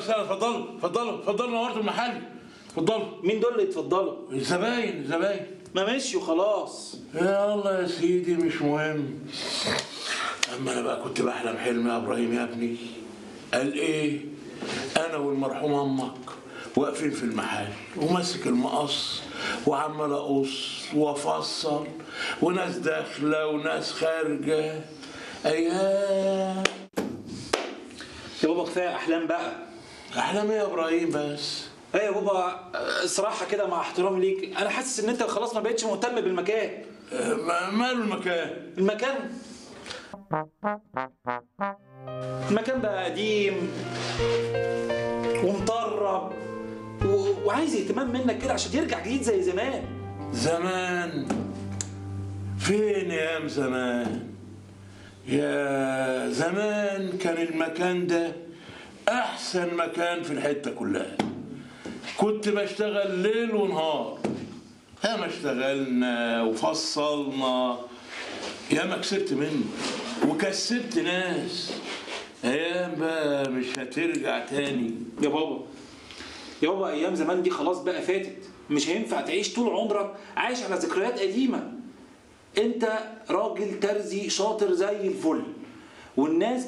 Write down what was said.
وسهلا، اتفضلوا نورتوا المحل. اتفضلوا. مين دول اللي يتفضلوا؟ زباين. ما مشيوا خلاص. يا الله يا سيدي مش مهم. اما انا بقى كنت بحلم حلم يا ابراهيم يا ابني. قال ايه؟ انا والمرحوم امك واقفين في المحل وماسك المقص وعمال اقص وافصل، وناس داخله وناس خارجه. ايام يا بابا كفايه احلام بقى. احلام ايه يا ابراهيم بس؟ ايه يا بابا، الصراحه كده مع احترامي ليك انا حاسس ان انت خلاص ما بقتش مهتم بالمكان. ماله المكان؟ المكان بقى قديم ومطرب وعايز اهتمام منك كده عشان يرجع جديد زي زمان. زمان؟ فين ايام زمان؟ يا زمان كان المكان ده احسن مكان في الحته كلها. كنت بشتغل ليل ونهار، ياما اشتغلنا وفصلنا، ياما كسبت منه وكسبت ناس. ايام بقى مش هترجع تاني يا بابا ايام زمان دي خلاص بقى فاتت. مش هينفع تعيش طول عمرك عايش على ذكريات قديمه. انت راجل ترزي شاطر زي الفل، والناس